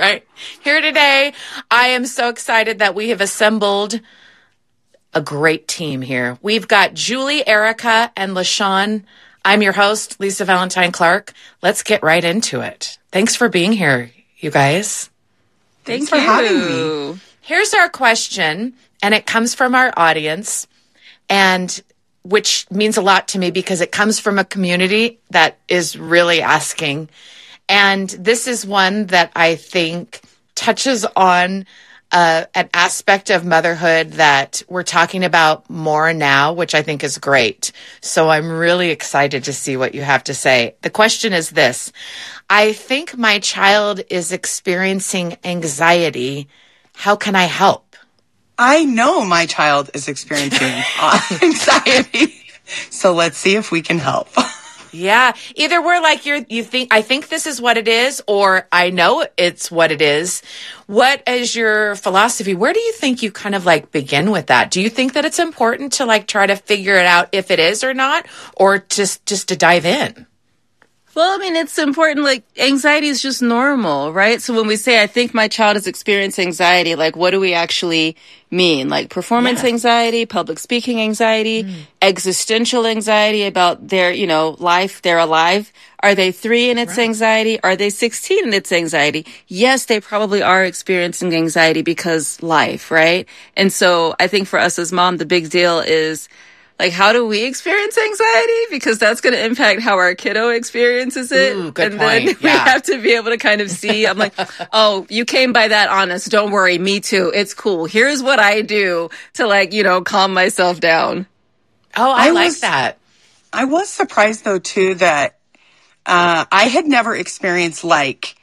right? Here today, I am so excited that we have assembled a great team here. We've got Julie, Erica, and LaShawn. I'm your host, Lisa Valentine Clark. Let's get right into it. Thanks for being here, you guys. Thanks for having me. Here's our question, and it comes from our audience, and which means a lot to me because it comes from a community that is really asking. And this is one that I think touches on an aspect of motherhood that we're talking about more now, which I think is great. So I'm really excited to see what you have to say. The question is this: I think my child is experiencing anxiety. How can I help? I know my child is experiencing anxiety. So let's see if we can help. Yeah. Either we're like, I think this is what it is, or I know it's what it is. What is your philosophy? Where do you think you kind of like begin with that? Do you think that it's important to like try to figure it out if it is or not, or just to dive in? Well, I mean, it's important, like, anxiety is just normal, right? So when we say, I think my child is experiencing anxiety, like, what do we actually mean? Like, performance anxiety, public speaking anxiety, existential anxiety about their, life, they're alive. Are they 3 and it's anxiety? Are they 16 and it's anxiety? Yes, they probably are experiencing anxiety because life, right? And so I think for us as mom, the big deal is, like, how do we experience anxiety? Because that's going to impact how our kiddo experiences it. Ooh, good and point. Then we have to be able to kind of see, I'm like, oh, you came by that honest. Don't worry. Me too. It's cool. Here's what I do to calm myself down. Oh, I like that. I was surprised though too that I had never experienced like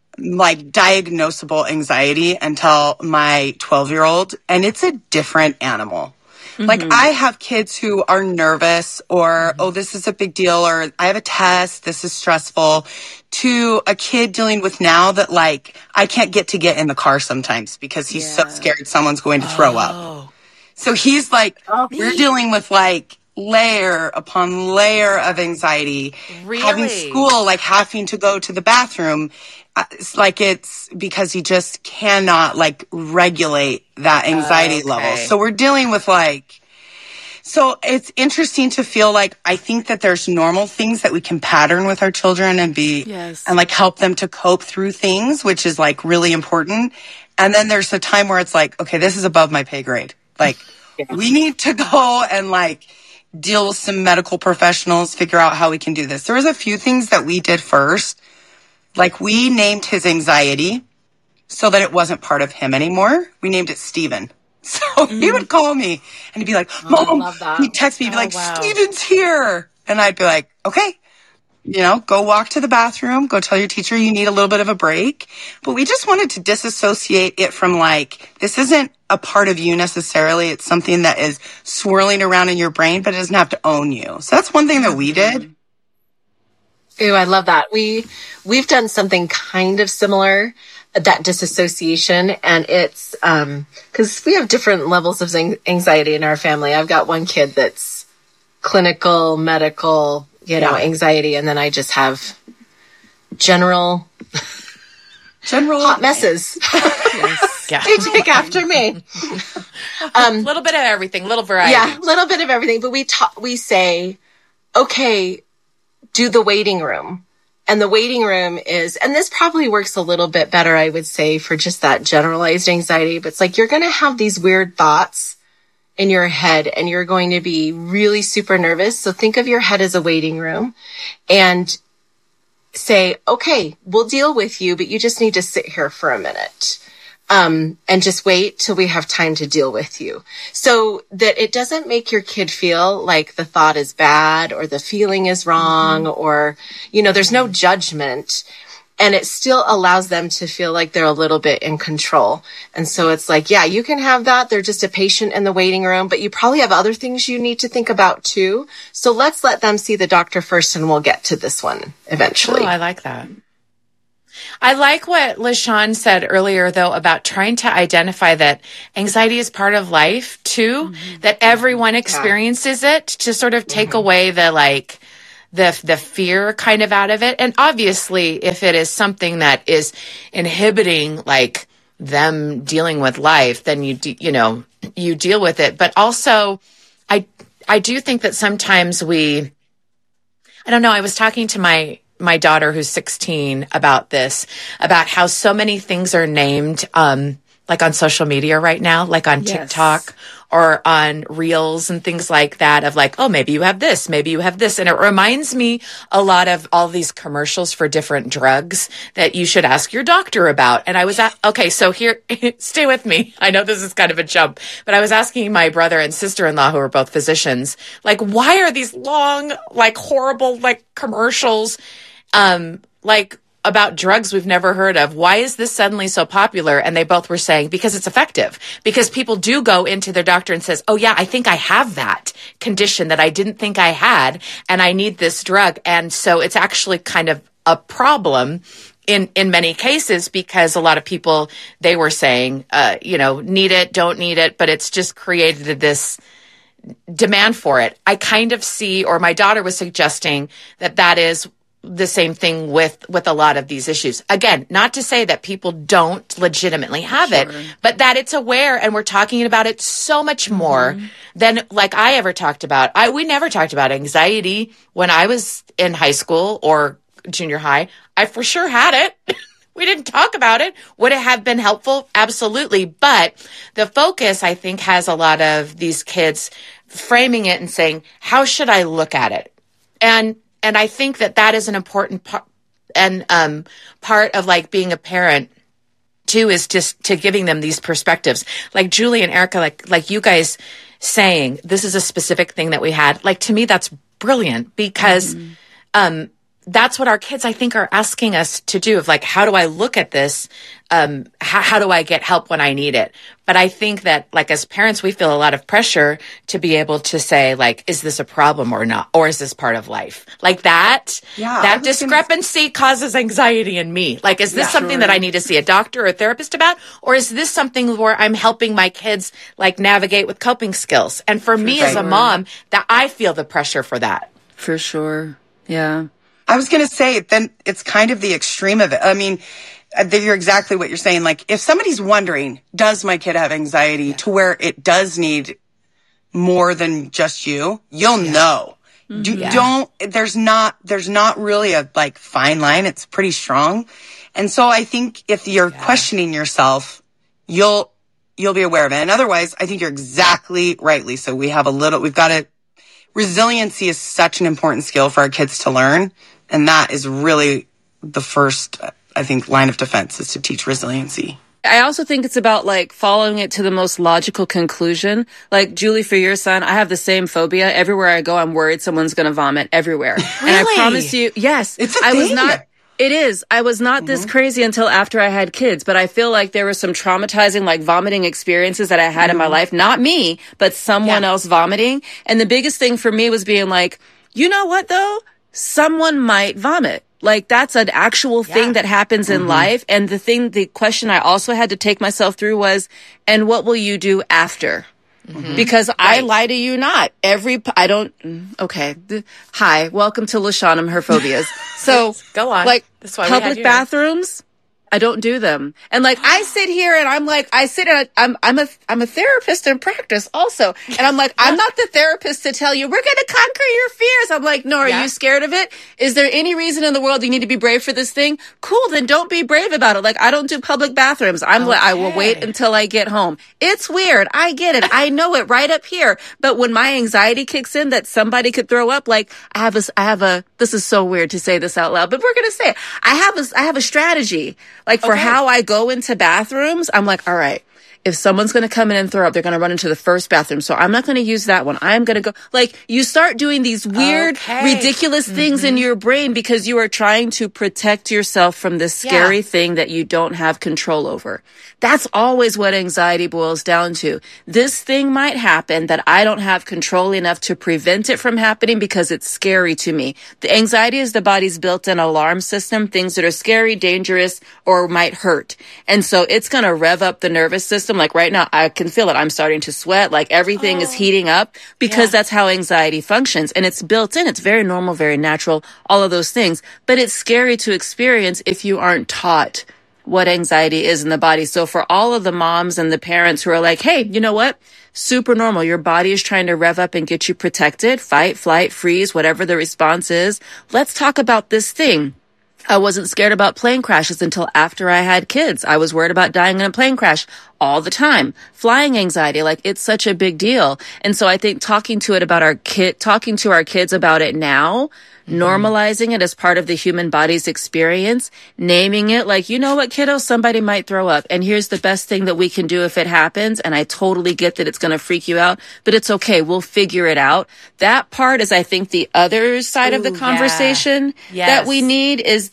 diagnosable anxiety until my 12-year-old, and it's a different animal. Mm-hmm. Like, I have kids who are nervous or, oh, this is a big deal, or I have a test, this is stressful, to a kid dealing with now that, like, I can't get in the car sometimes because he's so scared someone's going to throw up. So he's like, we're dealing with, like, layer upon layer of anxiety. Really? Having school, like, having to go to the bathroom. It's because he just cannot like regulate that anxiety level. So we're dealing with so it's interesting to feel like I think that there's normal things that we can pattern with our children and and like help them to cope through things, which is like really important. And then there's a time where it's like, okay, this is above my pay grade. Like we need to go and like deal with some medical professionals, figure out how we can do this. There was a few things that we did first. Like, we named his anxiety so that it wasn't part of him anymore. We named it Steven. So he would call me and he'd be like, Mom, he'd text me, he'd be like, Steven's here. And I'd be like, okay, go walk to the bathroom, go tell your teacher you need a little bit of a break. But we just wanted to disassociate it from like, this isn't a part of you necessarily. It's something that is swirling around in your brain, but it doesn't have to own you. So that's one thing that we did. Ooh, I love that. We've done something kind of similar, that disassociation, and it's because we have different levels of anxiety in our family. I've got one kid that's clinical, medical, anxiety, and then I just have general hot messes. They take after me. A little bit of everything, little variety. Yeah, a little bit of everything. But we say, okay, do the waiting room. And the waiting room is, and this probably works a little bit better, I would say, for just that generalized anxiety. But it's like, you're going to have these weird thoughts in your head and you're going to be really super nervous. So think of your head as a waiting room and say, okay, we'll deal with you, but you just need to sit here for a minute. And just wait till we have time to deal with you, so that it doesn't make your kid feel like the thought is bad or the feeling is wrong, or, there's no judgment, and it still allows them to feel like they're a little bit in control. And so it's like, yeah, you can have that. They're just a patient in the waiting room, but you probably have other things you need to think about too. So let's let them see the doctor first, and we'll get to this one eventually. Oh, I like that. I like what LaShawn said earlier, though, about trying to identify that anxiety is part of life, too, that everyone experiences it, to sort of take away the fear kind of out of it. And obviously, if it is something that is inhibiting like them dealing with life, then you deal with it. But also, I do think that sometimes I don't know, I was talking to my daughter who's 16 about this, about how so many things are named, like on social media right now, like on TikTok or on Reels and things like that, of like, oh, maybe you have this, maybe you have this. And it reminds me a lot of all these commercials for different drugs that you should ask your doctor about. And I was okay, so here, stay with me. I know this is kind of a jump, but I was asking my brother and sister-in-law, who are both physicians, like, why are these long, like horrible, like commercials, like about drugs we've never heard of? Why is this suddenly so popular? And they both were saying, because it's effective, because people do go into their doctor and says, oh yeah, I think I have that condition that I didn't think I had, and I need this drug. And so it's actually kind of a problem in many cases, because a lot of people, they were saying, need it, don't need it, but it's just created this demand for it. I kind of see, or my daughter was suggesting that is the same thing with a lot of these issues. Again, not to say that people don't legitimately have it, but that it's aware, and we're talking about it so much more than like I ever talked about. We never talked about anxiety when I was in high school or junior high. I for sure had it. We didn't talk about it. Would it have been helpful? Absolutely. But the focus, I think, has a lot of these kids framing it and saying, how should I look at it? And I think that is an important part, and part of like being a parent too, is just to giving them these perspectives. Like Julie and Erica, like you guys saying, this is a specific thing that we had. Like, to me, that's brilliant, because that's what our kids, I think, are asking us to do, of like, how do I look at this? How do I get help when I need it? But I think that, like, as parents, we feel a lot of pressure to be able to say, like, is this a problem or not? Or is this part of life? Like that discrepancy causes anxiety in me. Like, is this something that I need to see a doctor or a therapist about? Or is this something where I'm helping my kids, like, navigate with coping skills? And for me as a mom, that I feel the pressure for that. For sure. Yeah. I was going to say, then it's kind of the extreme of it. I mean, you're exactly what you're saying. Like, if somebody's wondering, does my kid have anxiety, to where it does need more than just you'll know. There's not really a like fine line. It's pretty strong. And so I think if you're questioning yourself, you'll be aware of it. And otherwise, I think you're exactly right, Lisa. Resiliency is such an important skill for our kids to learn. And that is really the first, I think, line of defense, is to teach resiliency. I also think it's about like following it to the most logical conclusion. Like, Julie, for your son, I have the same phobia. Everywhere I go, I'm worried someone's going to vomit everywhere. Really? And I promise you, yes, it's a thing. It is. I was not this crazy until after I had kids, but I feel like there were some traumatizing, like, vomiting experiences that I had in my life. Not me, but someone else vomiting. And the biggest thing for me was being like, you know what, though? Someone might vomit. Like, that's an actual thing that happens in life. And the question I also had to take myself through was, and what will you do after? Because I lie to you not. Hi, welcome to LaShawn, her phobias. So, go on. Like, that's why public bathrooms, I don't do them. And like, I sit here and I'm like, I'm a therapist in practice also. And I'm like, I'm not the therapist to tell you, we're going to conquer your fears. I'm like, no, are you scared of it? Is there any reason in the world you need to be brave for this thing? Cool. Then don't be brave about it. Like, I don't do public bathrooms. I will wait until I get home. It's weird. I get it. I know it right up here. But when my anxiety kicks in that somebody could throw up, like, this is so weird to say this out loud, but we're going to say it. I have a strategy. Like, for how I go into bathrooms, I'm like, all right, if someone's going to come in and throw up, they're going to run into the first bathroom. So I'm not going to use that one. I'm going to go, like, you start doing these weird, ridiculous things in your brain because you are trying to protect yourself from this scary thing that you don't have control over. That's always what anxiety boils down to. This thing might happen that I don't have control enough to prevent it from happening because it's scary to me. The anxiety is the body's built-in alarm system, things that are scary, dangerous, or might hurt. And so it's going to rev up the nervous system system. Like right now, I can feel it. I'm starting to sweat. Like everything is heating up because that's how anxiety functions. And it's built in. It's very normal, very natural, all of those things. But it's scary to experience if you aren't taught what anxiety is in the body. So for all of the moms and the parents who are like, hey, you know what? Super normal. Your body is trying to rev up and get you protected, fight, flight, freeze, whatever the response is. Let's talk about this thing. I wasn't scared about plane crashes until after I had kids. I was worried about dying in a plane crash all the time. Flying anxiety, like it's such a big deal. And so I think talking to our kids about it now, normalizing it as part of the human body's experience, naming it like, you know what, kiddo, somebody might throw up. And here's the best thing that we can do if it happens. And I totally get that it's going to freak you out, but it's okay. We'll figure it out. That part is, I think, the other side of the conversation that we need is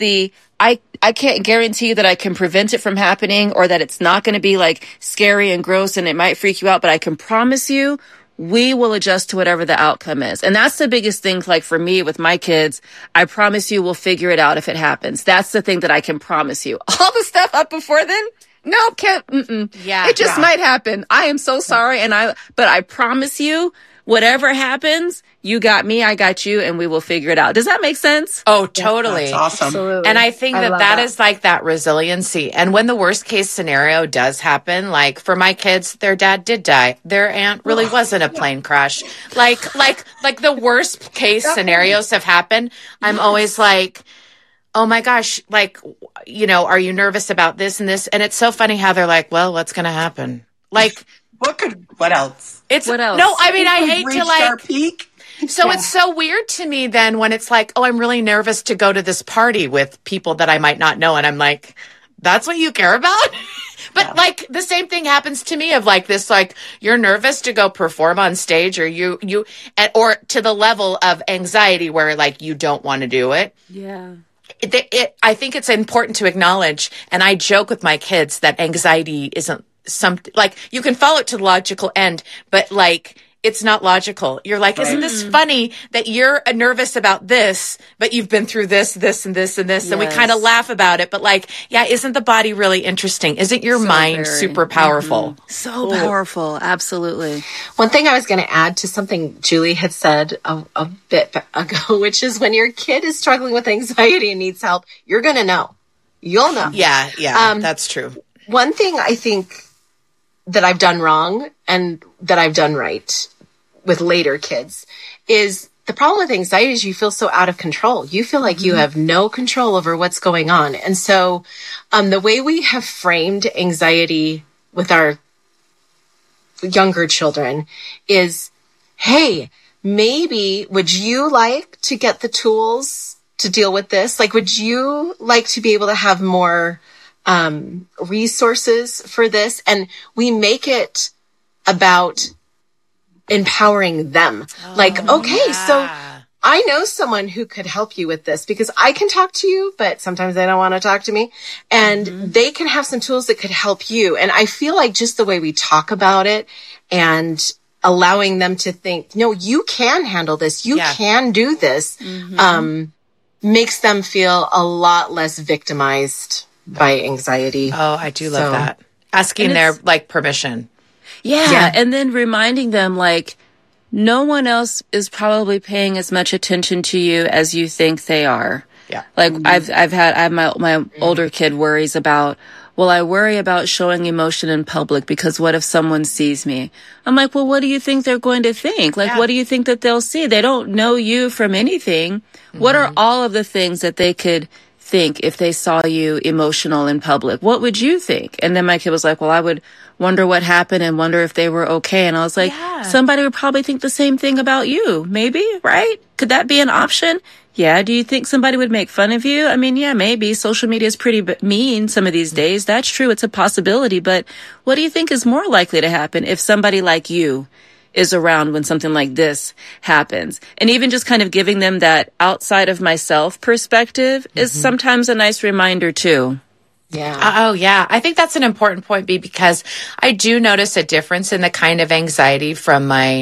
I can't guarantee you that I can prevent it from happening or that it's not going to be like scary and gross and it might freak you out, but I can promise you we will adjust to whatever the outcome is. And that's the biggest thing, like for me with my kids, I promise you we'll figure it out if it happens. That's the thing that I can promise you. All the stuff up before then, no, can't, Yeah. It just might happen. I am so sorry. But I promise you, whatever happens, you got me, I got you, and we will figure it out. Does that make sense? Oh, totally. That's awesome. Absolutely. And I think that love is like that resiliency. And when the worst case scenario does happen, like for my kids, their dad did die. Their aunt really wasn't a plane crash. Like the worst case scenarios have happened. I'm always like, oh my gosh, like, you know, are you nervous about this and this? And it's so funny how they're like, well, what's going to happen? Like, what else? What else? No, I mean, I hate Reached to like, our peak. so it's so weird to me then when it's like, oh, I'm really nervous to go to this party with people that I might not know. And I'm like, that's what you care about? But like the same thing happens to me of like this, like you're nervous to go perform on stage or or to the level of anxiety where like you don't want to do it. Yeah. I think it's important to acknowledge, and I joke with my kids that anxiety isn't something like you can follow it to the logical end, but like it's not logical. You're like, isn't this funny that you're nervous about this, but you've been through this, this, and this, and this, and we kind of laugh about it. But like, yeah, isn't the body really interesting? Isn't your mind super powerful? So powerful. Absolutely. One thing I was going to add to something Julie had said a bit ago, which is when your kid is struggling with anxiety and needs help, you're going to know. You'll know. Yeah, that's true. One thing I think that I've done wrong and that I've done right with later kids is the problem with anxiety is you feel so out of control. You feel like you have no control over what's going on. And so the way we have framed anxiety with our younger children is, hey, maybe would you like to get the tools to deal with this? Like, would you like to be able to have more resources for this? And we make it about empowering them. So I know someone who could help you with this because I can talk to you, but sometimes they don't want to talk to me, and they can have some tools that could help you. And I feel like just the way we talk about it and allowing them to think, no, you can handle this. You can do this, makes them feel a lot less victimized by anxiety. Oh, I do love that. Asking their like permission. Yeah. And then reminding them like no one else is probably paying as much attention to you as you think they are. Yeah. Like I have my older kid worries about, well, I worry about showing emotion in public because what if someone sees me? I'm like, well, what do you think they're going to think? Like, what do you think that they'll see? They don't know you from anything. What are all of the things that they could think if they saw you emotional in public? What would you think? And then my kid was like, well, I would wonder what happened and wonder if they were okay. And I was like, somebody would probably think the same thing about you. Maybe, right? Could that be an option? Yeah. Do you think somebody would make fun of you? I mean, yeah, maybe. Social media is pretty mean some of these days. That's true. It's a possibility. But what do you think is more likely to happen if somebody like you is around when something like this happens? And even just kind of giving them that outside of myself perspective is sometimes a nice reminder too. Yeah. Oh, yeah. I think that's an important point, B, because I do notice a difference in the kind of anxiety from my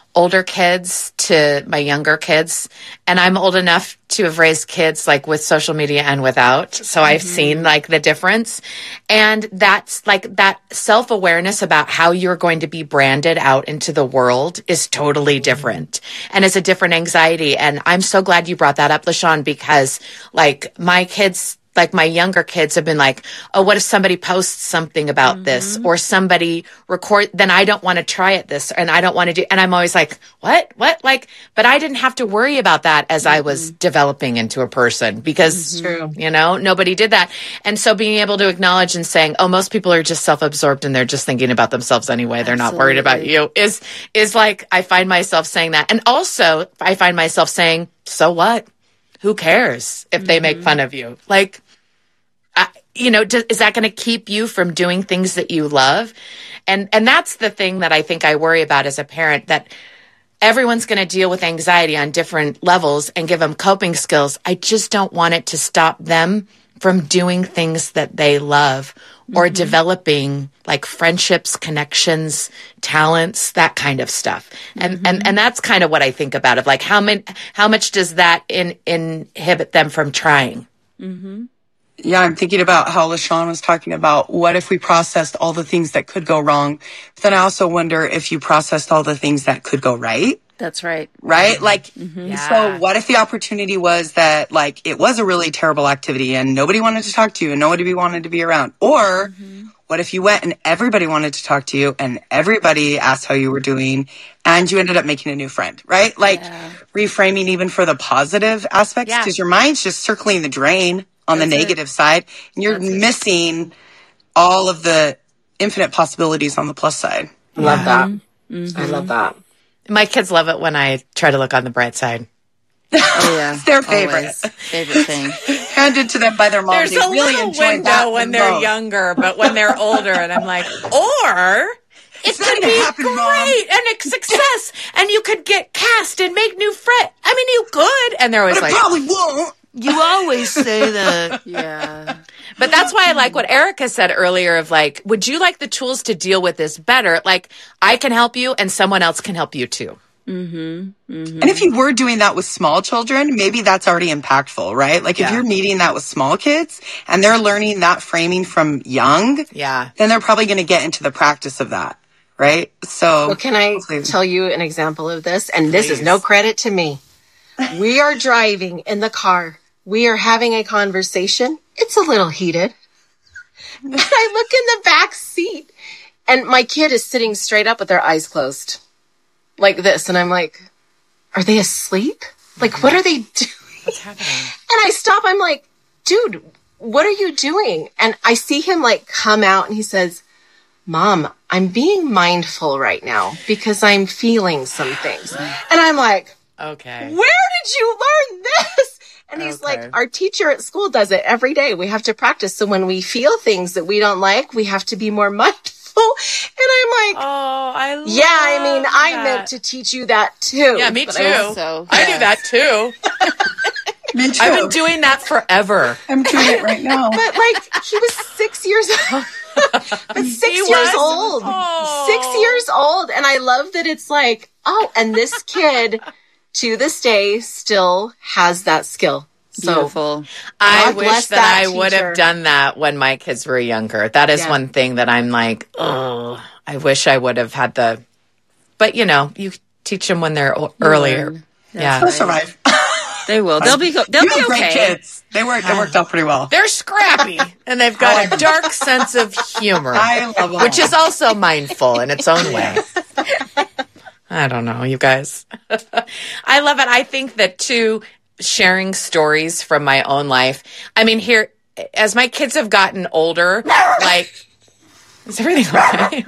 older kids to my younger kids. And I'm old enough to have raised kids like with social media and without. So I've seen like the difference. And that's like that self-awareness about how you're going to be branded out into the world is totally different and it's a different anxiety. And I'm so glad you brought that up, LaShawn, because like my kids, like my younger kids have been like, oh, what if somebody posts something about this or somebody record, then I don't want to try it this and I don't want to do, and I'm always like, what? Like, but I didn't have to worry about that as I was developing into a person because, you know, nobody did that. And so being able to acknowledge and saying, oh, most people are just self-absorbed and they're just thinking about themselves anyway. They're not worried about you is like, I find myself saying that. And also I find myself saying, so what? Who cares if they make fun of you? Like, you know, is that going to keep you from doing things that you love? And that's the thing that I think I worry about as a parent, that everyone's going to deal with anxiety on different levels and give them coping skills. I just don't want it to stop them from doing things that they love or developing like friendships, connections, talents, that kind of stuff. And that's kind of what I think about it. Like how much does that inhibit them from trying? Yeah, I'm thinking about how LaShawn was talking about what if we processed all the things that could go wrong. But then I also wonder if you processed all the things that could go right. That's right. Right? Like, so what if the opportunity was that, like, it was a really terrible activity and nobody wanted to talk to you and nobody wanted to be around? Or what if you went and everybody wanted to talk to you and everybody asked how you were doing and you ended up making a new friend, right? Like, reframing even for the positive aspects because your mind's just circling the drain on the negative side and you're missing all of the infinite possibilities on the plus side. Love that. I love that. My kids love it when I try to look on the bright side. Oh, yeah. It's their favorite. Always. Favorite thing. Handed to them by their mom. There's they a really little enjoy window that when they're most. younger, but when they're older, and I'm like, or it could be happen, great Mom. and a success, and you could get cast and make new friends. I mean, you could. And they're always But like, it probably won't. you always say that. Yeah. But that's why I like what Erica said earlier of like, would you like the tools to deal with this better? Like, I can help you and someone else can help you too. And if you were doing that with small children, maybe that's already impactful, right? Like if you're meeting that with small kids and they're learning that framing from young, then they're probably going to get into the practice of that, right? So, well, can I tell you an example of this? And this is no credit to me. We are driving in the car. We are having a conversation. It's a little heated. And I look in the back seat and my kid is sitting straight up with their eyes closed like this. And I'm like, are they asleep? Like, what are they doing? What's happening? And I stop. I'm like, dude, what are you doing? And I see him like come out and he says, Mom, I'm being mindful right now because I'm feeling some things. And I'm like, okay, where did you learn this? And he's like, our teacher at school does it every day. We have to practice. So when we feel things that we don't like, we have to be more mindful. And I'm like, oh, I love I meant to teach you that too. Yeah, me too. So, I do that too. me too. I've been doing that forever. I'm doing it right now. But like, he was 6 years old. But 6 years old. Oh. 6 years old. And I love that it's like, oh, and this kid to this day still has that skill. So beautiful. I God wish bless that I that would teacher. have done that when my kids were younger. That is one thing that I'm like, oh, I wish I would have had the, but you know, you teach them when they're earlier. Yeah. They'll survive. They will. They'll be Great okay. kids. They worked out pretty well. They're scrappy and they've got a dark sense of humor, I love them. which is also mindful in its own way. I don't know, you guys. I love it. I think that too, sharing stories from my own life. I mean, here, as my kids have gotten older, like, is everything okay?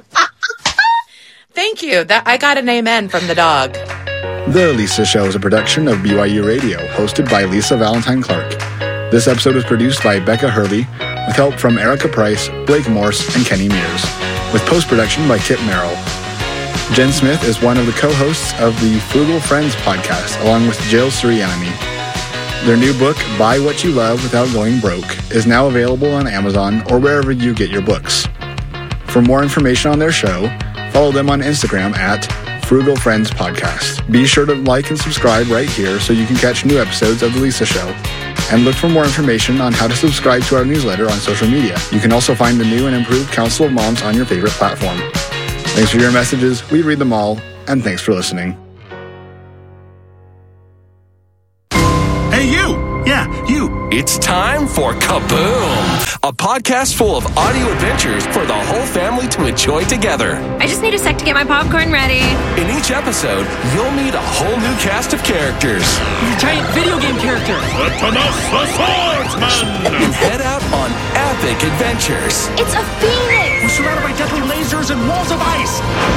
Thank you. That I got an amen from the dog. The Lisa Show is a production of BYU Radio, hosted by Lisa Valentine Clark. This episode was produced by Becca Hurley, with help from Erica Price, Blake Morse, and Kenny Mears, with post-production by Kip Merrill. Jen Smith is one of the co-hosts of the Frugal Friends podcast, along with Jill Suriani. Their new book, Buy What You Love Without Going Broke, is now available on Amazon or wherever you get your books. For more information on their show, follow them on Instagram at Frugal Friends podcast. Be sure to like and subscribe right here so you can catch new episodes of The Lisa Show. And look for more information on how to subscribe to our newsletter on social media. You can also find the new and improved Council of Moms on your favorite platform. Thanks for your messages. We read them all. And thanks for listening. Hey, you! Yeah, you. It's time for Kaboom! A podcast full of audio adventures for the whole family to enjoy together. I just need a sec to get my popcorn ready. In each episode, you'll meet a whole new cast of characters. He's a giant video game character. The swordsman! And head out on epic adventures. It's a phoenix! We're surrounded by deadly lasers and walls of ice.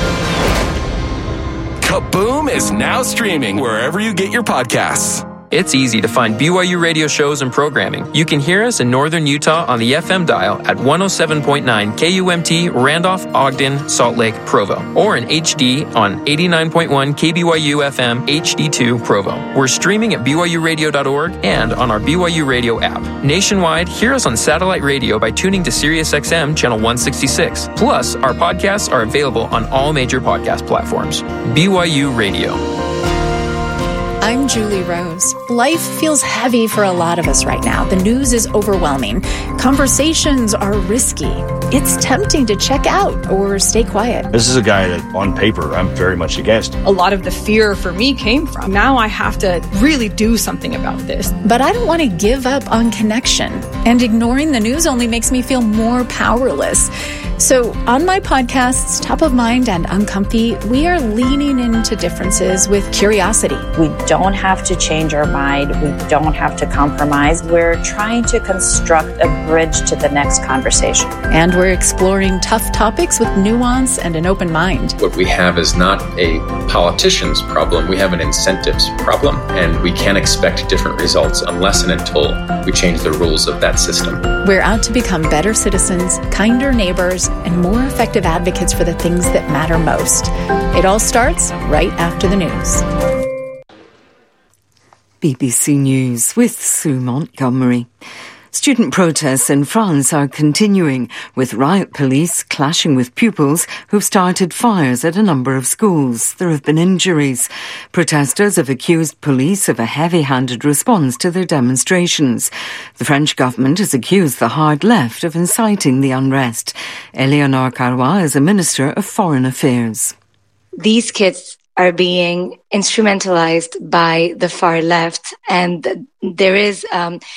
Kaboom is now streaming wherever you get your podcasts. It's easy to find BYU radio shows and programming. You can hear us in northern Utah on the FM dial at 107.9 KUMT, Randolph, Ogden, Salt Lake, Provo, or in HD on 89.1 KBYU FM HD2 Provo. We're streaming at BYURadio.org and on our BYU Radio app. Nationwide, hear us on satellite radio by tuning to SiriusXM channel 166. Plus, our podcasts are available on all major podcast platforms. BYU Radio. I'm Julie Rose. Life feels heavy for a lot of us right now. The news is overwhelming. Conversations are risky. It's tempting to check out or stay quiet. This is a guy that, on paper, I'm very much against. A lot of the fear for me came from, now I have to really do something about this. But I don't want to give up on connection. And ignoring the news only makes me feel more powerless. So on my podcasts, Top of Mind and Uncomfy, we are leaning into differences with curiosity. We don't have to change our mind. We don't have to compromise. We're trying to construct a bridge to the next conversation. And we're exploring tough topics with nuance and an open mind. What we have is not a politician's problem. We have an incentives problem, and we can't expect different results unless and until we change the rules of that system. We're out to become better citizens, kinder neighbors, and more effective advocates for the things that matter most. It all starts right after the news. BBC News with Sue Montgomery. Student protests in France are continuing, with riot police clashing with pupils who've started fires at a number of schools. There have been injuries. Protesters have accused police of a heavy-handed response to their demonstrations. The French government has accused the hard left of inciting the unrest. Eleonore Carrois is a Minister of Foreign Affairs. These kids are being instrumentalized by the far left, and there is,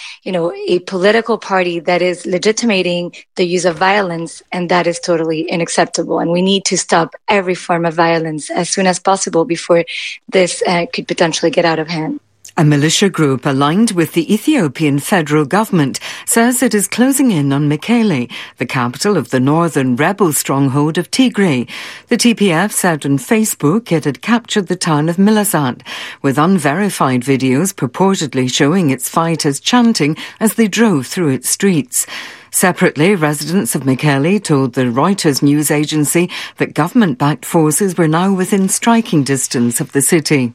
a political party that is legitimating the use of violence, and that is totally unacceptable. And we need to stop every form of violence as soon as possible before this could potentially get out of hand. A militia group aligned with the Ethiopian federal government says it is closing in on Mekele, the capital of the northern rebel stronghold of Tigray. The TPF said on Facebook it had captured the town of Milazat, with unverified videos purportedly showing its fighters chanting as they drove through its streets. Separately, residents of Mekele told the Reuters news agency that government-backed forces were now within striking distance of the city.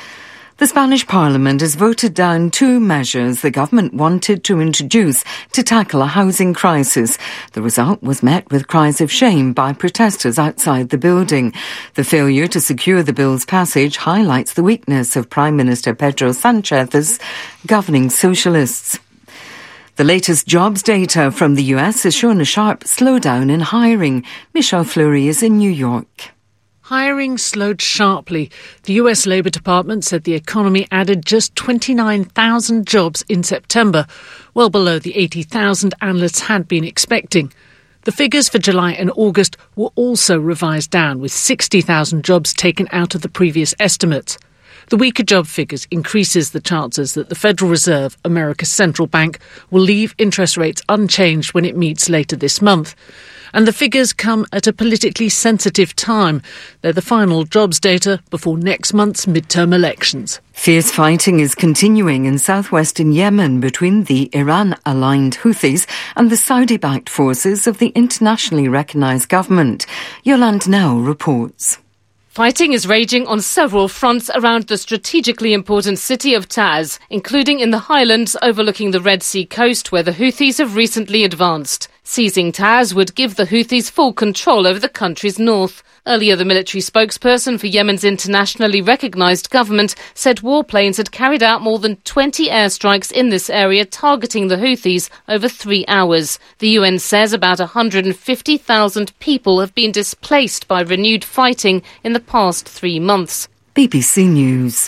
The Spanish Parliament has voted down two measures the government wanted to introduce to tackle a housing crisis. The result was met with cries of shame by protesters outside the building. The failure to secure the bill's passage highlights the weakness of Prime Minister Pedro Sanchez's governing socialists. The latest jobs data from the US has shown a sharp slowdown in hiring. Michelle Fleury is in New York. Hiring slowed sharply. The US Labour Department said the economy added just 29,000 jobs in September, well below the 80,000 analysts had been expecting. The figures for July and August were also revised down, with 60,000 jobs taken out of the previous estimates. The weaker job figures increases the chances that the Federal Reserve, America's central bank, will leave interest rates unchanged when it meets later this month. And the figures come at a politically sensitive time. They're the final jobs data before next month's midterm elections. Fierce fighting is continuing in southwestern Yemen between the Iran-aligned Houthis and the Saudi-backed forces of the internationally recognised government. Yolande Nell reports. Fighting is raging on several fronts around the strategically important city of Taiz, including in the highlands overlooking the Red Sea coast where the Houthis have recently advanced. Seizing Taiz would give the Houthis full control over the country's north. Earlier, the military spokesperson for Yemen's internationally recognised government said warplanes had carried out more than 20 airstrikes in this area targeting the Houthis over 3 hours. The UN says about 150,000 people have been displaced by renewed fighting in the past 3 months. BBC News.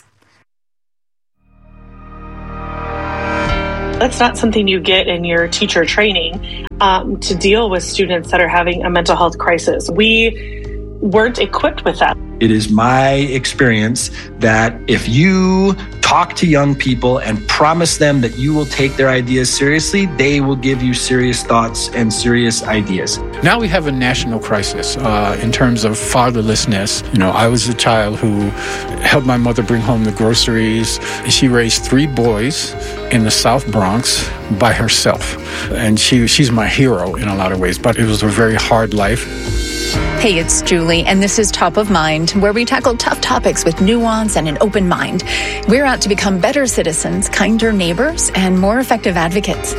That's not something you get in your teacher training to deal with students that are having a mental health crisis. We weren't equipped with that. It is my experience that if you talk to young people and promise them that you will take their ideas seriously, they will give you serious thoughts and serious ideas. Now we have a national crisis in terms of fatherlessness. I was a child who helped my mother bring home the groceries. She raised 3 boys in the South Bronx by herself. And she's my hero in a lot of ways, but it was a very hard life. Hey, it's Julie, and this is Top of Mind, where we tackle tough topics with nuance and an open mind. We're out to become better citizens, kinder neighbors, and more effective advocates.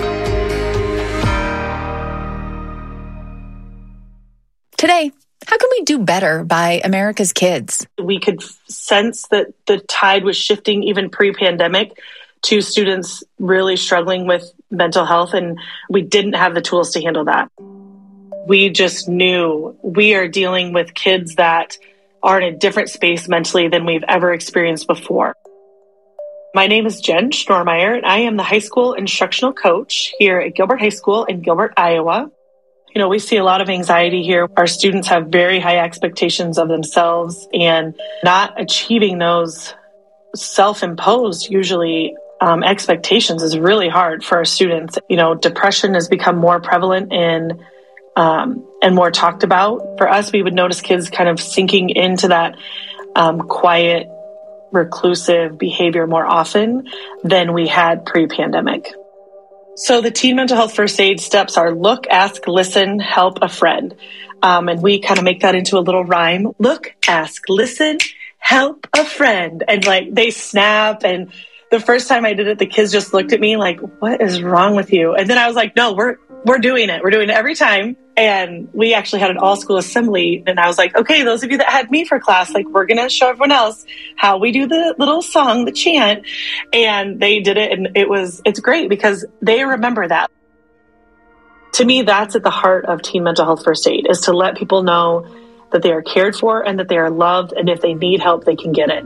Today, how can we do better by America's kids? We could sense that the tide was shifting even pre-pandemic to students really struggling with mental health, and we didn't have the tools to handle that. We just knew we are dealing with kids that are in a different space mentally than we've ever experienced before. My name is Jen Schnormeyer, and I am the high school instructional coach here at Gilbert High School in Gilbert, Iowa. We see a lot of anxiety here. Our students have very high expectations of themselves, and not achieving those self-imposed, usually, expectations is really hard for our students. Depression has become more prevalent and more talked about. For us, we would notice kids kind of sinking into that quiet, reclusive behavior more often than we had pre-pandemic. So the Teen Mental Health First Aid steps are look, ask, listen, help a friend. And we kind of make that into a little rhyme. Look, ask, listen, help a friend. And they snap. And the first time I did it, the kids just looked at me like, what is wrong with you? And then I was like, no, we're doing it. We're doing it every time. And we actually had an all-school assembly. And I was like, okay, those of you that had me for class, we're going to show everyone else how we do the little song, the chant. And they did it. And it's great because they remember that. To me, that's at the heart of Teen Mental Health First Aid, is to let people know that they are cared for and that they are loved. And if they need help, they can get it.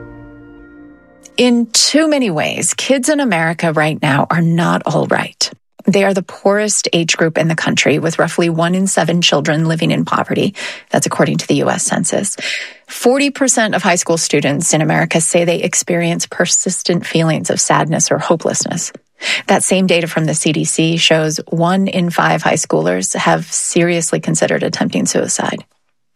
In too many ways, kids in America right now are not all right. They are the poorest age group in the country, with roughly 1 in 7 children living in poverty. That's according to the U.S. Census. 40% of high school students in America say they experience persistent feelings of sadness or hopelessness. That same data from the CDC shows 1 in 5 high schoolers have seriously considered attempting suicide.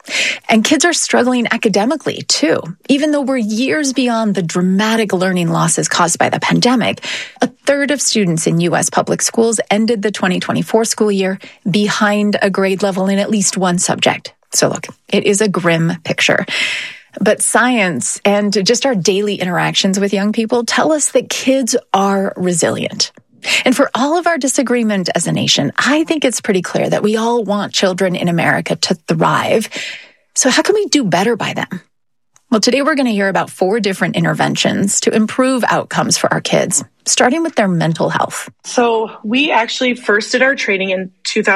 And kids are struggling academically, too. Even though we're years beyond the dramatic learning losses caused by the pandemic, a third of students in U.S. public schools ended the 2024 school year behind a grade level in at least one subject. So look, it is a grim picture. But science and just our daily interactions with young people tell us that kids are resilient. And for all of our disagreement as a nation, I think it's pretty clear that we all want children in America to thrive. So how can we do better by them? Well, today we're going to hear about 4 different interventions to improve outcomes for our kids, starting with their mental health. So we actually first did our training in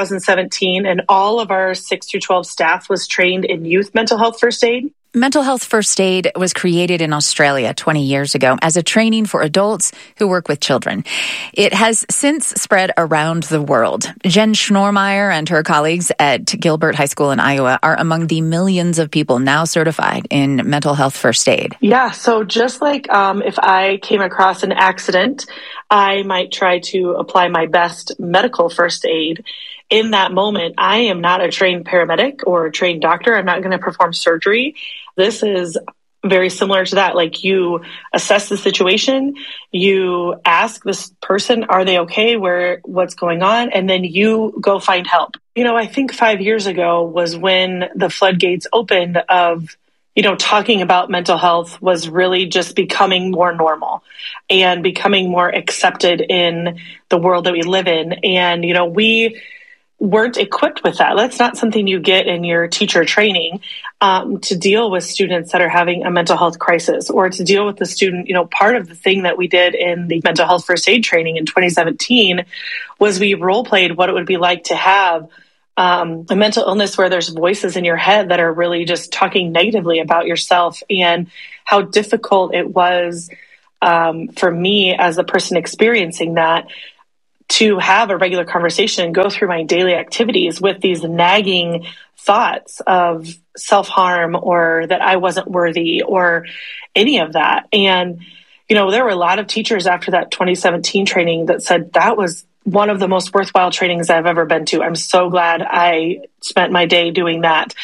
2017, and all of our 6 through 12 staff was trained in youth mental health first aid. Mental Health First Aid was created in Australia 20 years ago as a training for adults who work with children. It has since spread around the world. Jen Schnormeyer and her colleagues at Gilbert High School in Iowa are among the millions of people now certified in Mental Health First Aid. Yeah, so just like if I came across an accident, I might try to apply my best medical first aid. In that moment, I am not a trained paramedic or a trained doctor. I'm not going to perform surgery. This is very similar to that. Like, you assess the situation, you ask this person, are they okay? What's going on? And then you go find help. I think 5 years ago was when the floodgates opened of, talking about mental health was really just becoming more normal and becoming more accepted in the world that we live in. And, we weren't equipped with that. That's not something you get in your teacher training, to deal with students that are having a mental health crisis, or to deal with the student. Part of the thing that we did in the mental health first aid training in 2017 was we role played what it would be like to have a mental illness where there's voices in your head that are really just talking negatively about yourself, and how difficult it was for me as a person experiencing that, to have a regular conversation and go through my daily activities with these nagging thoughts of self-harm, or that I wasn't worthy, or any of that. And, there were a lot of teachers after that 2017 training that said that was one of the most worthwhile trainings I've ever been to. I'm so glad I spent my day doing that,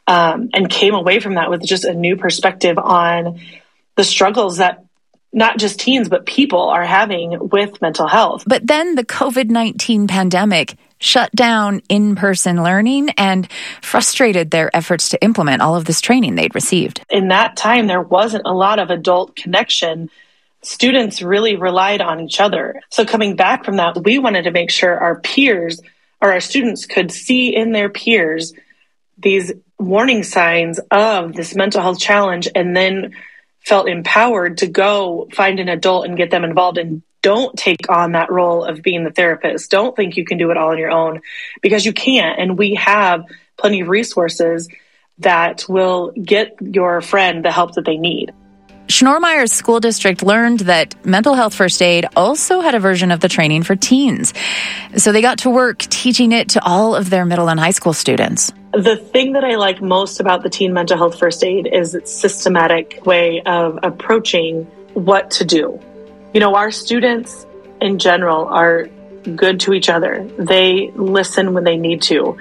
and came away from that with just a new perspective on the struggles that not just teens, but people are having with mental health. But then the COVID-19 pandemic shut down in-person learning and frustrated their efforts to implement all of this training they'd received. In that time, there wasn't a lot of adult connection. Students really relied on each other. So coming back from that, we wanted to make sure our peers, or our students, could see in their peers these warning signs of this mental health challenge, and then felt empowered to go find an adult and get them involved, and don't take on that role of being the therapist. Don't think you can do it all on your own, because you can't. And we have plenty of resources that will get your friend the help that they need. Schnorrmeyer's school district learned that mental health first aid also had a version of the training for teens. So they got to work teaching it to all of their middle and high school students. The thing that I like most about the teen mental health first aid is its systematic way of approaching what to do. Our students in general are good to each other. They listen when they need to.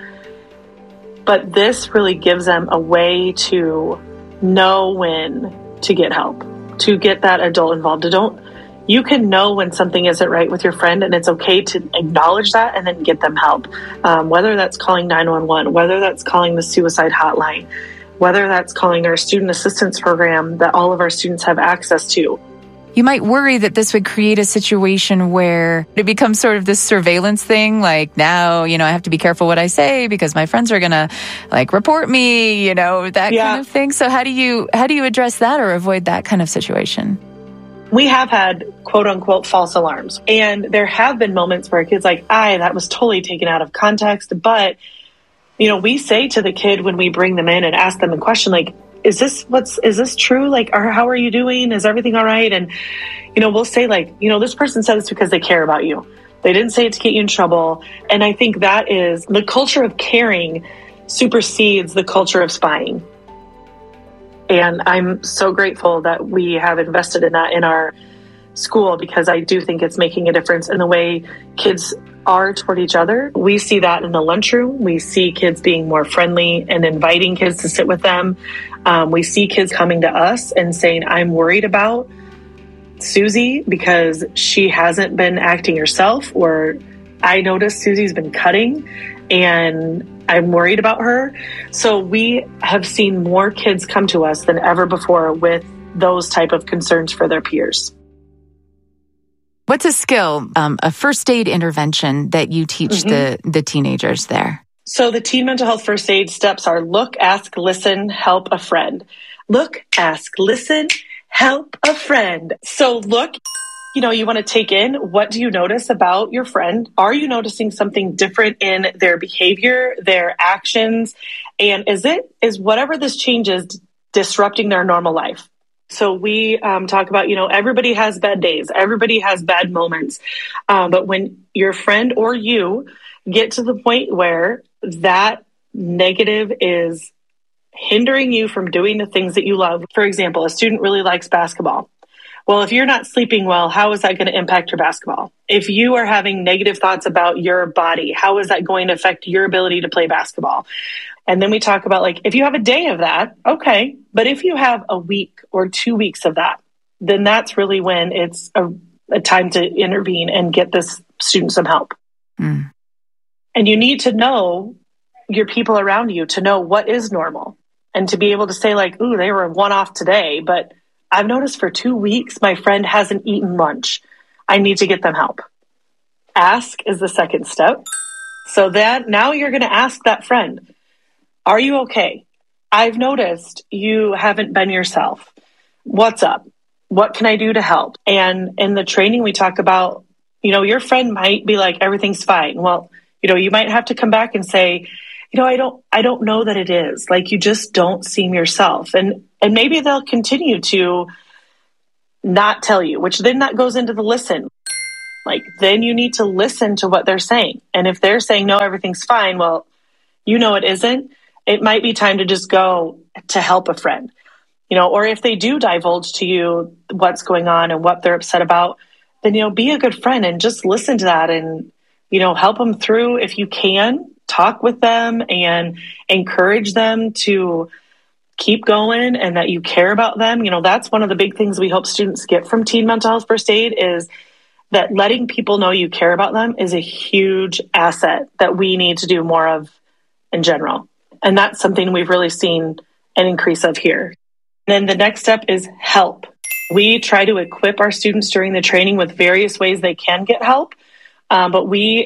But this really gives them a way to know when to get help, to get that adult involved. You can know when something isn't right with your friend, and it's okay to acknowledge that and then get them help. Whether that's calling 911, whether that's calling the suicide hotline, whether that's calling our student assistance program that all of our students have access to. You might worry that this would create a situation where it becomes sort of this surveillance thing. Like, now, I have to be careful what I say because my friends are going to report me, that kind of thing. So how do you address that or avoid that kind of situation? We have had quote unquote false alarms, and there have been moments where a kid's like, that was totally taken out of context. But, we say to the kid when we bring them in and ask them a question, like, is this true? How are you doing? Is everything all right? And, we'll say this person said this because they care about you. They didn't say it to get you in trouble. And I think that is the culture of caring supersedes the culture of spying. And I'm so grateful that we have invested in that in our school, because I do think it's making a difference in the way kids are toward each other. We see that in the lunchroom. We see kids being more friendly and inviting kids to sit with them. We see kids coming to us and saying, I'm worried about Susie because she hasn't been acting herself, or I noticed Susie's been cutting and I'm worried about her. So we have seen more kids come to us than ever before with those type of concerns for their peers. What's a skill, a first aid intervention that you teach the teenagers there? So the teen mental health first aid steps are look, ask, listen, help a friend. Look, ask, listen, help a friend. So look, you want to take in, what do you notice about your friend? Are you noticing something different in their behavior, their actions? And is whatever this change is disrupting their normal life? So we talk about, everybody has bad days. Everybody has bad moments. But when your friend or you get to the point where that negative is hindering you from doing the things that you love. For example, a student really likes basketball. Well, if you're not sleeping well, how is that going to impact your basketball? If you are having negative thoughts about your body, how is that going to affect your ability to play basketball? And then we talk about if you have a day of that, okay. But if you have a week or 2 weeks of that, then that's really when it's a time to intervene and get this student some help. Mm. And you need to know your people around you to know what is normal and to be able to say ooh, they were one off today, but I've noticed for 2 weeks, my friend hasn't eaten lunch. I need to get them help. Ask is the second step. So that now you're going to ask that friend, are you okay? I've noticed you haven't been yourself. What's up? What can I do to help? And in the training, we talk about, your friend might be like, everything's fine. Well, you might have to come back and say, I don't know that it is. Like, you just don't seem yourself. And maybe they'll continue to not tell you, which then that goes into the listen. Like, then you need to listen to what they're saying. And if they're saying, no, everything's fine, well, it isn't. It might be time to just go to help a friend, or if they do divulge to you what's going on and what they're upset about, then, be a good friend and just listen to that and, help them through if you can. Talk with them and encourage them to keep going and that you care about them. That's one of the big things we hope students get from Teen Mental Health First Aid is that letting people know you care about them is a huge asset that we need to do more of in general. And that's something we've really seen an increase of here. And then the next step is help. We try to equip our students during the training with various ways they can get help. But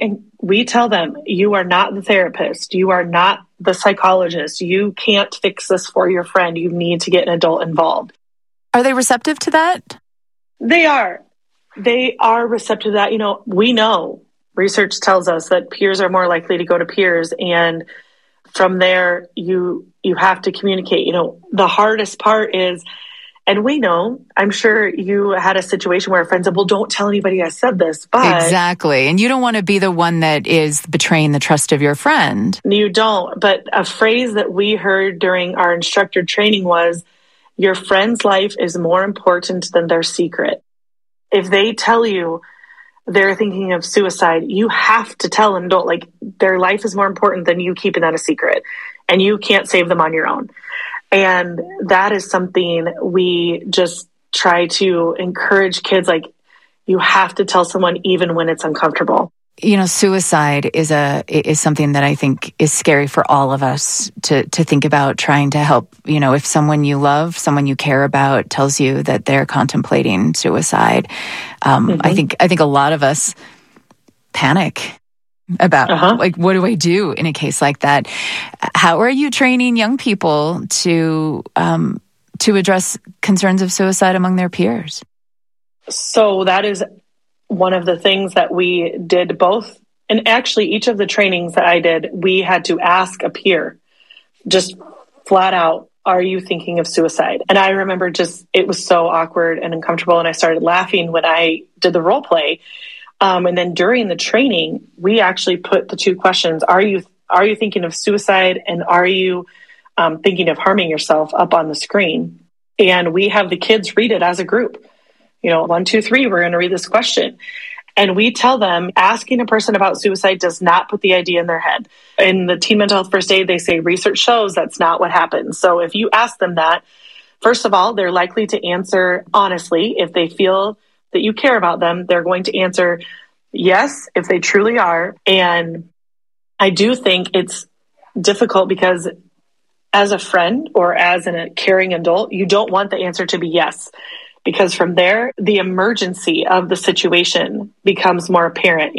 we tell them, you are not the therapist. You are not the psychologist. You can't fix this for your friend. You need to get an adult involved. Are they receptive to that? They are. They are receptive to that. We know research tells us that peers are more likely to go to peers. And from there, you have to communicate. The hardest part is, and we know, I'm sure you had a situation where a friend said, well, don't tell anybody I said this. But exactly. And you don't want to be the one that is betraying the trust of your friend. You don't. But a phrase that we heard during our instructor training was, your friend's life is more important than their secret. If they tell you they're thinking of suicide, you have to tell an adult, like, their life is more important than you keeping that a secret. And you can't save them on your own. And that is something we just try to encourage kids, like, you have to tell someone even when it's uncomfortable. Suicide is something that I think is scary for all of us to think about trying to help. If someone you love, someone you care about tells you that they're contemplating suicide, I think a lot of us panic about what do I do in a case like that? How are you training young people to address concerns of suicide among their peers? So that is one of the things that we did both. And actually, each of the trainings that I did, we had to ask a peer, just flat out, are you thinking of suicide? And I remember it was so awkward and uncomfortable. And I started laughing when I did the role play. And then during the training, we actually put the two questions, are you thinking of suicide? And are you thinking of harming yourself up on the screen? And we have the kids read it as a group. 1, 2, 3, we're going to read this question. And we tell them asking a person about suicide does not put the idea in their head. In the Teen Mental Health First Aid, they say research shows that's not what happens. So if you ask them that, first of all, they're likely to answer honestly. If they feel that you care about them, they're going to answer yes, if they truly are. And I do think it's difficult because as a friend or as a caring adult, you don't want the answer to be yes. Because from there, the emergency of the situation becomes more apparent.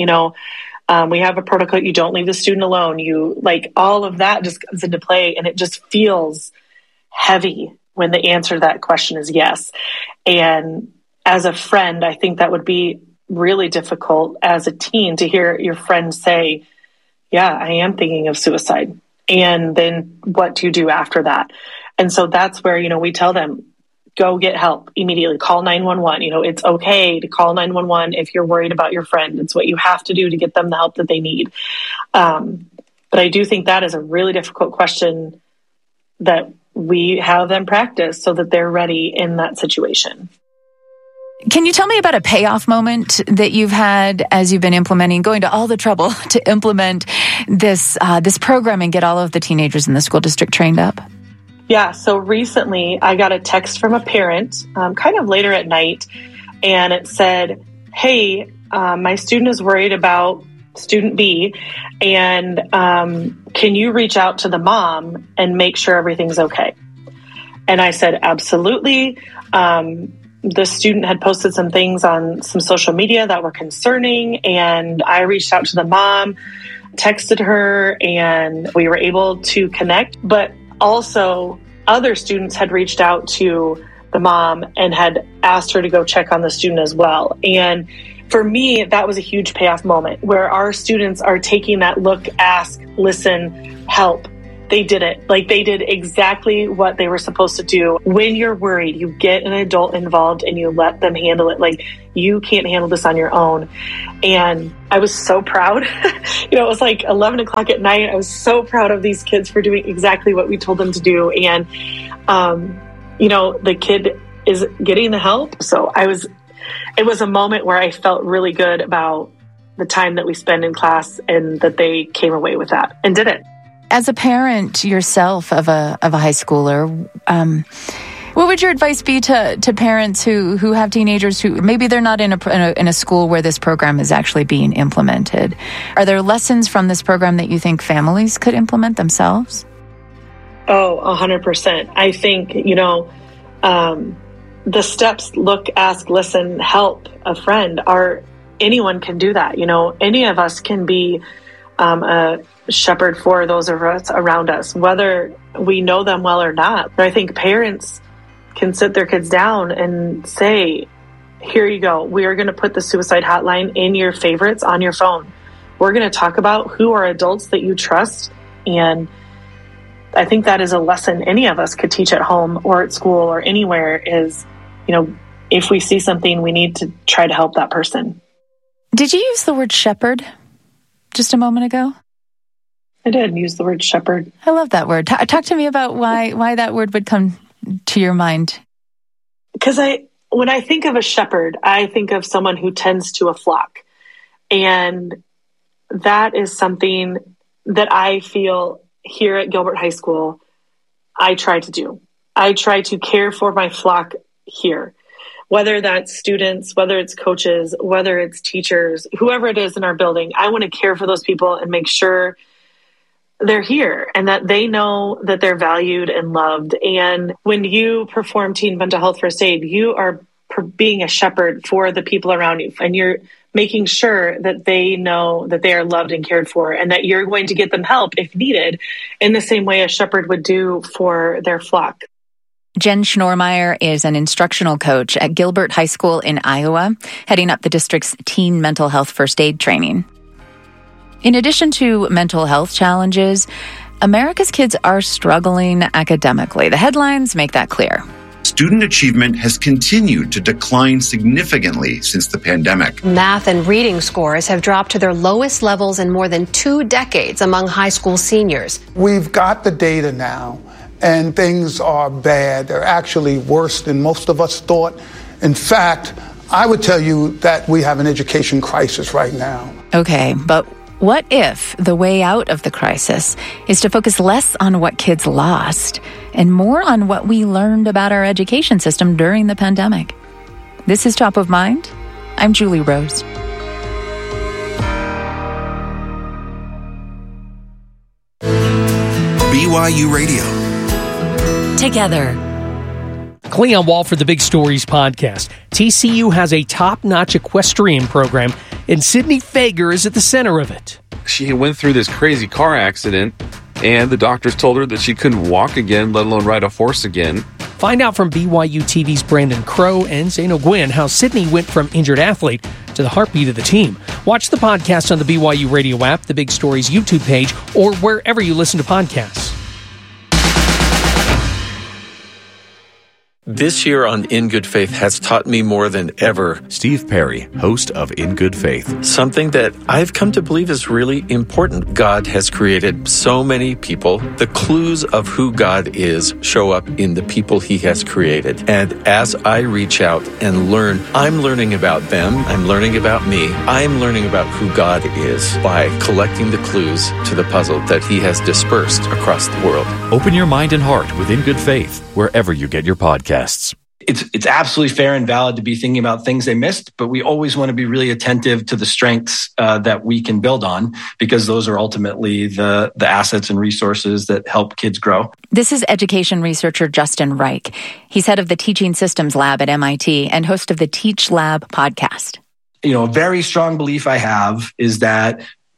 We have a protocol. You don't leave the student alone. All of that just comes into play, and it just feels heavy when the answer to that question is yes. And as a friend, I think that would be really difficult as a teen to hear your friend say, yeah, I am thinking of suicide. And then what do you do after that? And so that's where, we tell them, go get help immediately. Call 911. It's okay to call 911 if you're worried about your friend. It's what you have to do to get them the help that they need. But I do think that is a really difficult question that we have them practice so that they're ready in that situation. Can you tell me about a payoff moment that you've had as you've been going to all the trouble to implement this program and get all of the teenagers in the school district trained up? Yeah, so recently I got a text from a parent kind of later at night, and it said, hey, my student is worried about student B, and can you reach out to the mom and make sure everything's okay? And I said, absolutely. The student had posted some things on some social media that were concerning, and I reached out to the mom. texted her and we were able to connect. But also other students had reached out to the mom and had asked her to go check on the student as well. And for me, that was a huge payoff moment where our students are taking that look, ask, listen, help. They did it. Like, they did exactly what they were supposed to do. When you're worried, you get an adult involved and you let them handle it. Like, you can't handle this on your own. And I was so proud. It was like 11 o'clock at night. I was so proud of these kids for doing exactly what we told them to do. And, the kid is getting the help. So it was a moment where I felt really good about the time that we spend in class and that they came away with that and did it. As a parent yourself of a high schooler, what would your advice be to parents who have teenagers who maybe they're not in a school where this program is actually being implemented? Are there lessons from this program that you think families could implement themselves? Oh, 100%. I think, the steps, look, ask, listen, help, a friend, anyone can do that. Any of us can be a shepherd for those of us around us, whether we know them well or not. I think parents can sit their kids down and say, here you go. We are going to put the suicide hotline in your favorites on your phone. We're going to talk about who are adults that you trust. And I think that is a lesson any of us could teach at home or at school or anywhere is, if we see something, we need to try to help that person. Did you use the word shepherd just a moment ago? I did use the word shepherd. I love that word. Talk to me about why that word would come to your mind. Because when I think of a shepherd, I think of someone who tends to a flock. And that is something that I feel here at Gilbert High School, I try to do. I try to care for my flock here, whether that's students, whether it's coaches, whether it's teachers, whoever it is in our building. I want to care for those people and make sure they're here and that they know that they're valued and loved. And when you perform teen mental health first aid, you are being a shepherd for the people around you, and you're making sure that they know that they are loved and cared for, and that you're going to get them help if needed in the same way a shepherd would do for their flock. Jen Schnormeyer is an instructional coach at Gilbert High School in Iowa, heading up the district's teen mental health first aid training. In addition to mental health challenges, America's kids are struggling academically. The headlines make that clear. Student achievement has continued to decline significantly since the pandemic. Math and reading scores have dropped to their lowest levels in more than 2 decades among high school seniors. We've got the data now, and things are bad. They're actually worse than most of us thought. In fact, I would tell you that we have an education crisis right now. Okay, but what if the way out of the crisis is to focus less on what kids lost and more on what we learned about our education system during the pandemic? This is Top of Mind. I'm Julie Rose. BYU Radio. Together. Cleon Wall for the Big Stories podcast. TCU has a top-notch equestrian program, and Sydney Fager is at the center of it. She went through this crazy car accident, and the doctors told her that she couldn't walk again, let alone ride a horse again. Find out from BYU TV's Brandon Crow and Zane O'Gwyn how Sydney went from injured athlete to the heartbeat of the team. Watch the podcast on the BYU Radio app, the Big Stories YouTube page, or wherever you listen to podcasts. This year on In Good Faith has taught me more than ever. Steve Perry, host of In Good Faith. Something that I've come to believe is really important. God has created so many people. The clues of who God is show up in the people he has created. And as I reach out and learn, I'm learning about them. I'm learning about me. I'm learning about who God is by collecting the clues to the puzzle that he has dispersed across the world. Open your mind and heart with In Good Faith, wherever you get your podcasts. It's absolutely fair and valid to be thinking about things they missed, but we always want to be really attentive to the strengths that we can build on, because those are ultimately the assets and resources that help kids grow. This is education researcher Justin Reich. He's head of the Teaching Systems Lab at MIT and host of the Teach Lab podcast. A very strong belief I have is that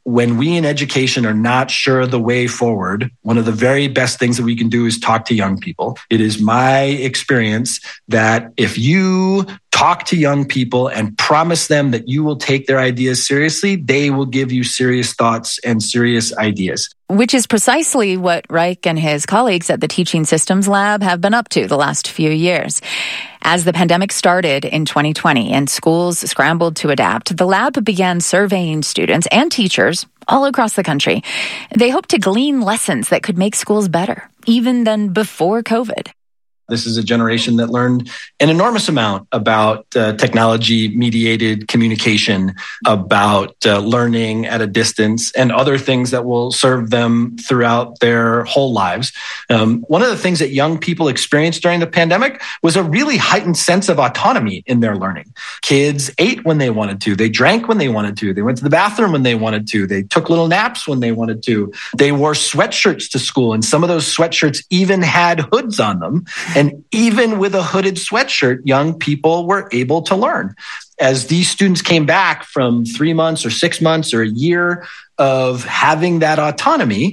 when we in education are not sure of the way forward, one of the very best things that we can do is talk to young people. It is my experience that if you talk to young people and promise them that you will take their ideas seriously, they will give you serious thoughts and serious ideas. Which is precisely what Reich and his colleagues at the Teaching Systems Lab have been up to the last few years. As the pandemic started in 2020 and schools scrambled to adapt, the lab began surveying students and teachers all across the country. They hoped to glean lessons that could make schools better, even than before COVID. This is a generation that learned an enormous amount about technology-mediated communication, about learning at a distance, and other things that will serve them throughout their whole lives. One of the things that young people experienced during the pandemic was a really heightened sense of autonomy in their learning. Kids ate when they wanted to. They drank when they wanted to. They went to the bathroom when they wanted to. They took little naps when they wanted to. They wore sweatshirts to school, and some of those sweatshirts even had hoods on them. And even with a hooded sweatshirt, young people were able to learn. As these students came back from 3 months or 6 months or a year of having that autonomy,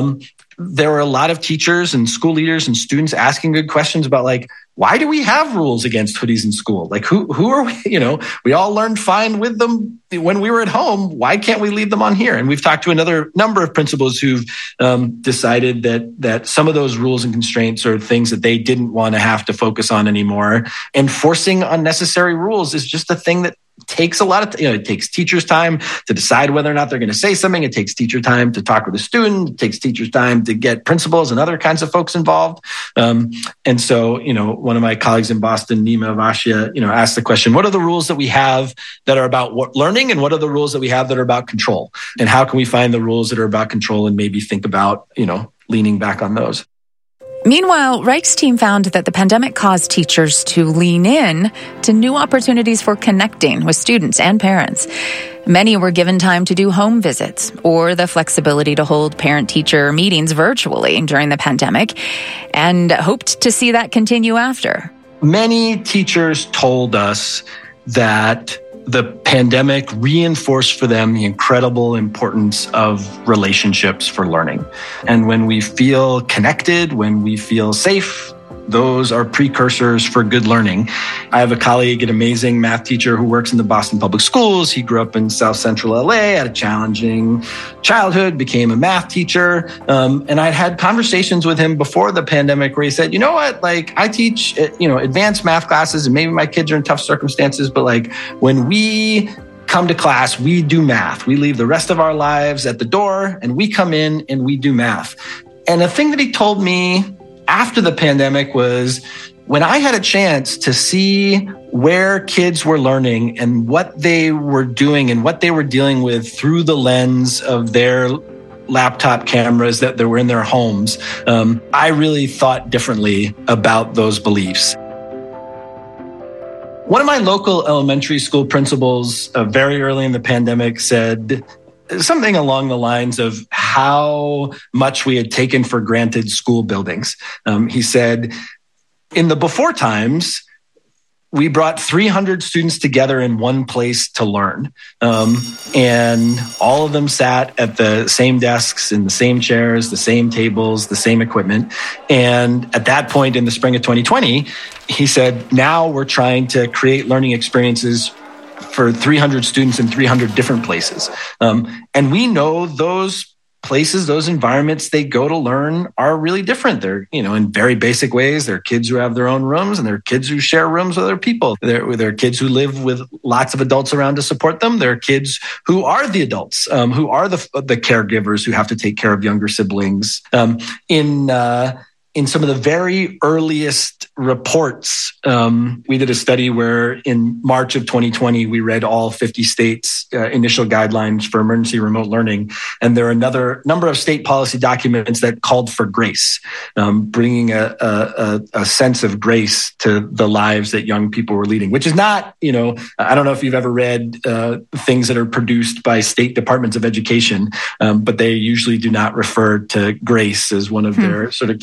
there were a lot of teachers and school leaders and students asking good questions about, like, why do we have rules against hoodies in school? Like, who are we? We all learned fine with them when we were at home. Why can't we leave them on here? And we've talked to another number of principals who've decided that some of those rules and constraints are things that they didn't want to have to focus on anymore. Enforcing unnecessary rules is just a thing that takes a lot of, it takes teachers time to decide whether or not they're going to say something. It takes teacher time to talk with a student. It takes teachers time to get principals and other kinds of folks involved. And so, one of my colleagues in Boston, Nima Vashia, asked the question, what are the rules that we have that are about learning, and what are the rules that we have that are about control? And how can we find the rules that are about control and maybe think about, leaning back on those? Meanwhile, Reich's team found that the pandemic caused teachers to lean in to new opportunities for connecting with students and parents. Many were given time to do home visits or the flexibility to hold parent-teacher meetings virtually during the pandemic, and hoped to see that continue after. Many teachers told us that the pandemic reinforced for them the incredible importance of relationships for learning. And when we feel connected, when we feel safe, those are precursors for good learning. I have a colleague, an amazing math teacher who works in the Boston Public Schools. He grew up in South Central LA, had a challenging childhood, became a math teacher. And I'd had conversations with him before the pandemic where he said, you know what, I teach, advanced math classes, and maybe my kids are in tough circumstances, but when we come to class, we do math. We leave the rest of our lives at the door and we come in and we do math. And the thing that he told me after the pandemic was, when I had a chance to see where kids were learning and what they were doing and what they were dealing with through the lens of their laptop cameras that were in their homes, I really thought differently about those beliefs. One of my local elementary school principals very early in the pandemic said something along the lines of how much we had taken for granted school buildings. He said, in the before times, we brought 300 students together in one place to learn. And all of them sat at the same desks, in the same chairs, the same tables, the same equipment. And at that point in the spring of 2020, he said, now we're trying to create learning experiences for 300 students in 300 different places. And we know those places, those environments they go to learn are really different. They're, in very basic ways. There are kids who have their own rooms, and there are kids who share rooms with other people. There are kids who live with lots of adults around to support them. There are kids who are the adults, who are the caregivers who have to take care of younger siblings. In some of the very earliest reports, we did a study where in March of 2020, we read all 50 states' initial guidelines for emergency remote learning. And there are another number of state policy documents that called for grace, bringing a sense of grace to the lives that young people were leading, which is not, I don't know if you've ever read things that are produced by state departments of education, but they usually do not refer to grace as one of their sort of key ideas.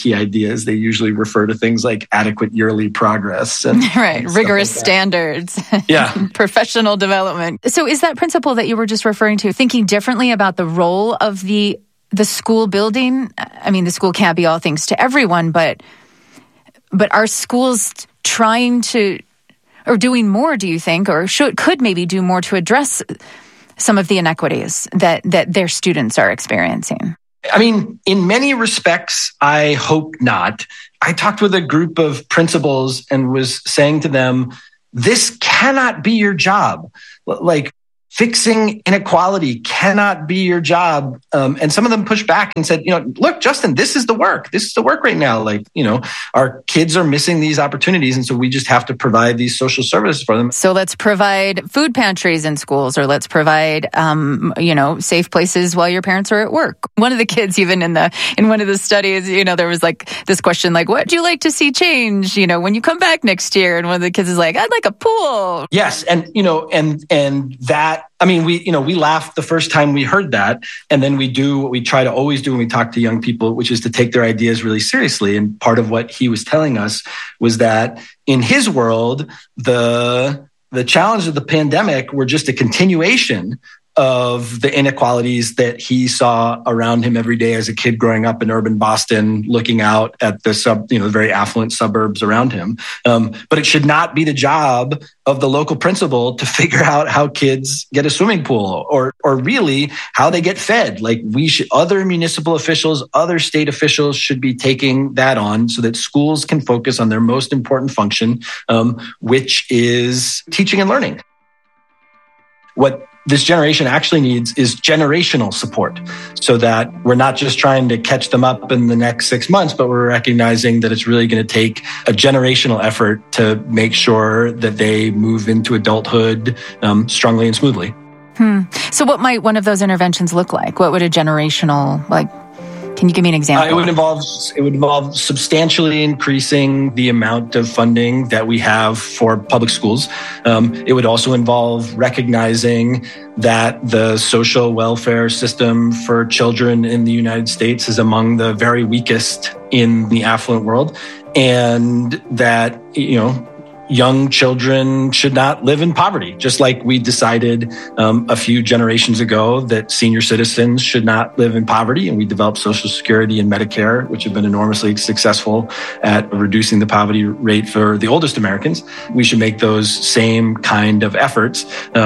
is. They usually refer to things like adequate yearly progress. And, right. And rigorous standards. Yeah. Professional development. So is that principle that you were just referring to, thinking differently about the role of the school building? I mean, the school can't be all things to everyone, but are schools trying to, or doing more, do you think, or could maybe do more to address some of the inequities that their students are experiencing? I mean, in many respects, I hope not. I talked with a group of principals and was saying to them, this cannot be your job. Like, fixing inequality cannot be your job. And some of them pushed back and said, look, Justin, this is the work. This is the work right now. Like, our kids are missing these opportunities. And so we just have to provide these social services for them. So let's provide food pantries in schools, or let's provide, safe places while your parents are at work. One of the kids, even in one of the studies, there was like this question, like, what do you like to see change, when you come back next year? And one of the kids is like, I'd like a pool. Yes. And, and that, I mean, we laughed the first time we heard that, and then we do what we try to always do when we talk to young people, which is to take their ideas really seriously. And part of what he was telling us was that in his world, the challenges of the pandemic were just a continuation of the inequalities that he saw around him every day as a kid growing up in urban Boston, looking out at the very affluent suburbs around him. But it should not be the job of the local principal to figure out how kids get a swimming pool or really how they get fed. Like, other municipal officials, other state officials should be taking that on so that schools can focus on their most important function, which is teaching and learning. What this generation actually needs is generational support, so that we're not just trying to catch them up in the next 6 months, but we're recognizing that it's really going to take a generational effort to make sure that they move into adulthood strongly and smoothly. So what might one of those interventions look like? What would a generational, can you give me an example? It would involve substantially increasing the amount of funding that we have for public schools. It would also involve recognizing that the social welfare system for children in the United States is among the very weakest in the affluent world, and that, young children should not live in poverty, just like we decided a few generations ago that senior citizens should not live in poverty. And we developed Social Security and Medicare, which have been enormously successful at reducing the poverty rate for the oldest Americans. We should make those same kind of efforts.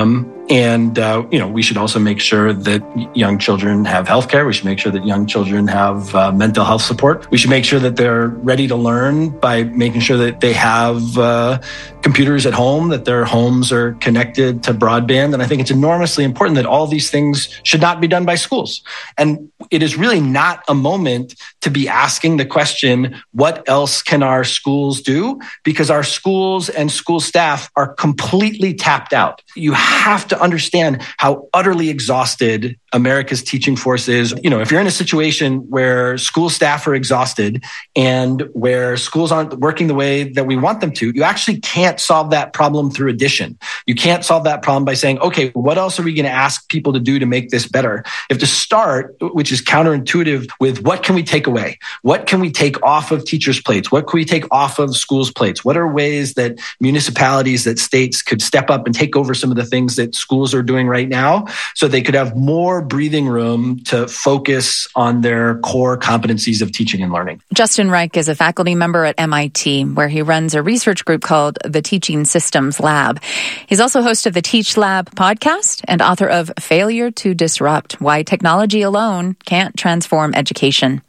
And we should also make sure that young children have healthcare. We should make sure that young children have mental health support. We should make sure that they're ready to learn by making sure that they have computers at home, that their homes are connected to broadband. And I think it's enormously important that all these things should not be done by schools. And it is really not a moment to be asking the question, what else can our schools do? Because our schools and school staff are completely tapped out. You have to understand how utterly exhausted America's teaching force is. If you're in a situation where school staff are exhausted and where schools aren't working the way that we want them to, you actually can't solve that problem through addition. You can't solve that problem by saying, okay, what else are we going to ask people to do to make this better? You have to start, which is counterintuitive, with what can we take away? What can we take off of teachers' plates? What can we take off of schools' plates? What are ways that municipalities, that states could step up and take over some of the things that schools are doing right now so they could have more breathing room to focus on their core competencies of teaching and learning? Justin Reich is a faculty member at MIT, where he runs a research group called the Teaching Systems Lab. He's also host of the Teach Lab podcast and author of Failure to Disrupt: Why Technology Alone Can't Transform Education.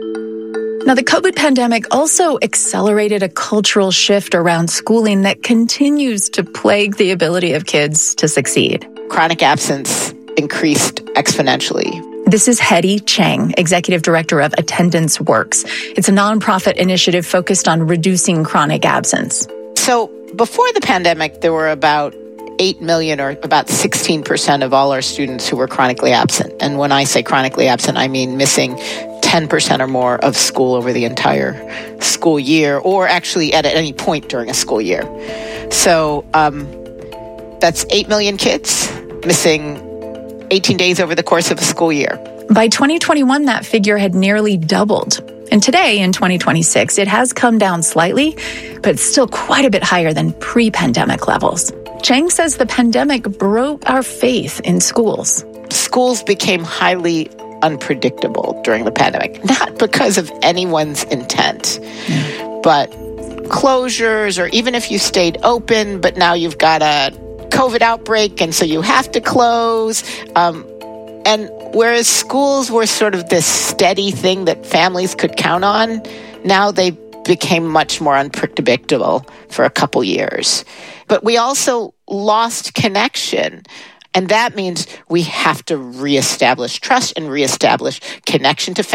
Now, the COVID pandemic also accelerated a cultural shift around schooling that continues to plague the ability of kids to succeed. Chronic absence increased exponentially. This is Hedy Chang, executive director of Attendance Works. It's a nonprofit initiative focused on reducing chronic absence. So before the pandemic, there were about 8 million, or about 16% of all our students who were chronically absent. And when I say chronically absent, I mean missing 10% or more of school over the entire school year, or actually at any point during a school year. So that's 8 million kids missing 18 days over the course of a school year. By 2021, that figure had nearly doubled. And today, in 2026, it has come down slightly, but it's still quite a bit higher than pre-pandemic levels. Chang says the pandemic broke our faith in schools. Schools became highly unpredictable during the pandemic, not because of anyone's intent, but closures, or even if you stayed open, but now you've got a COVID outbreak, and so you have to close. And whereas schools were sort of this steady thing that families could count on, now they became much more unpredictable for a couple years. But we also lost connection. And that means we have to reestablish trust and reestablish connection to